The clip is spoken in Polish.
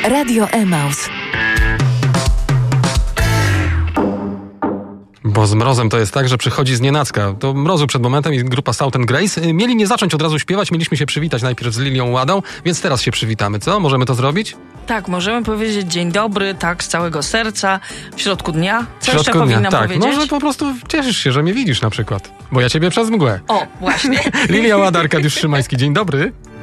Radio Emaus. Bo z mrozem to jest tak, że przychodzi znienacka. Do mrozu przed momentem i grupa South and Grace. Mieli nie zacząć od razu śpiewać, mieliśmy się przywitać najpierw z Lilią Ładą, więc teraz się przywitamy, co? Możemy to zrobić? Tak, możemy powiedzieć dzień dobry, tak, z całego serca, w środku dnia. Co jeszcze powinnam powiedzieć? Może po prostu cieszysz się, że mnie widzisz na przykład, bo ja ciebie przez mgłę. O, właśnie. Lilia Łada, Arkadiusz Szymański, dzień dobry.